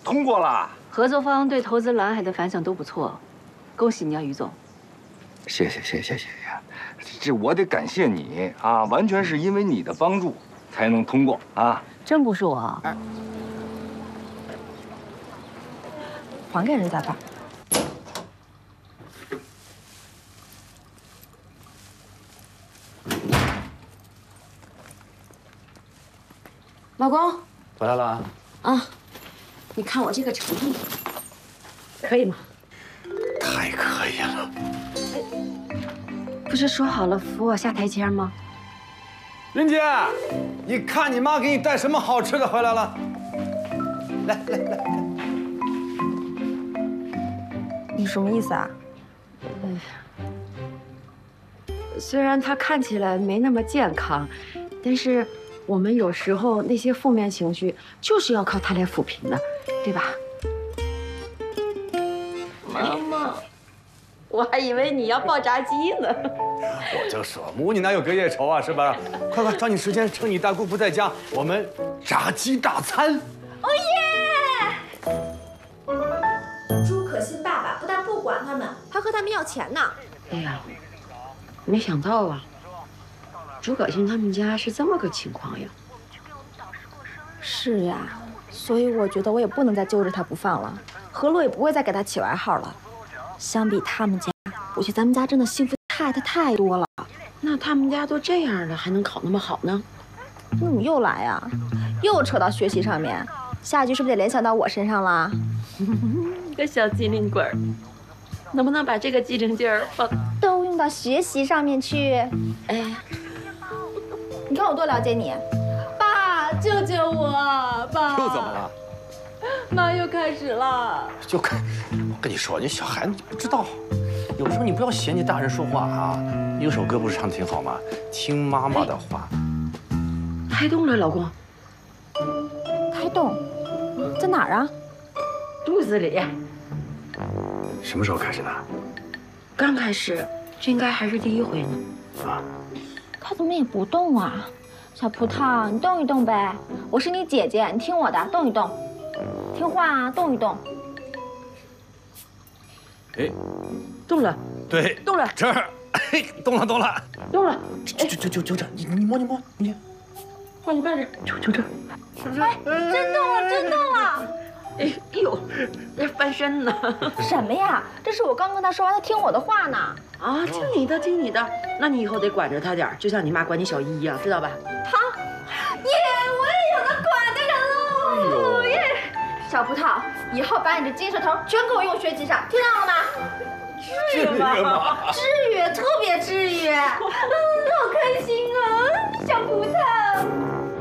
通过了。 合作方对投资蓝海的反响都不错，恭喜你啊，于总。 谢谢。这我得感谢你啊，完全是因为你的帮助才能通过啊。 真不是我。 还给人家吧。 老公， 回来了啊！ 啊，你看我这个诚意，可以吗？ 太可以了。 不是说好了扶我下台阶吗？ 云姐，你看你妈给你带什么好吃的回来了？来。 你什么意思啊？ 虽然它看起来没那么健康，但是我们有时候那些负面情绪就是要靠它来抚平的，对吧？ 妈妈，我还以为你要爆炸鸡呢。 我就说母女哪有隔夜仇啊，是吧？快，抓紧时间，趁你大姑不在家，我们炸鸡大餐。 哦耶！朱可心爸爸不但不管他们，还和他们要钱呢。 哎呀，没想到啊，朱可心他们家是这么个情况呀。 是呀，所以我觉得我也不能再揪着他不放了。何洛也不会再给他起外号了。相比他们家，我觉得咱们家真的幸福太多了。 那他们家都这样了，还能考那么好呢？ 你怎么又来呀？又扯到学习上面，下一句是不是得联想到我身上了？ 你个小机灵鬼儿，能不能把这个机灵劲儿都用到学习上面去？ 哎， 你看我多了解你。 爸，救救我！爸， 又怎么了？ 妈又开始了。 我跟你说，你小孩子你不知道，有时候你不要嫌弃大人说话啊。有首歌不是唱的挺好吗？听妈妈的话。 胎动了，老公。 胎动，在哪儿啊？ 肚子里。 什么时候开始的？ 刚开始，这应该还是第一回呢。 啊？ 他怎么也不动啊？小葡萄，你动一动呗。我是你姐姐，你听我的，动一动，听话啊，动一动。 哎， 动了， 对， 动了， 这儿，哎，动了。 动了。 就这，你摸，你。 换你办着，就这。 哎，真动了！ 哎呦，那翻身呢？ 什么呀？这是我刚跟他说完，他听我的话呢。 啊，听你的。那你以后得管着他点，就像你妈管你小姨一样，知道吧？ 好，耶，我也有能管的人喽！耶，小葡萄，以后把你的金舌头全给我用学习上，听到了吗？ 至于吗？ 治愈，特别治愈。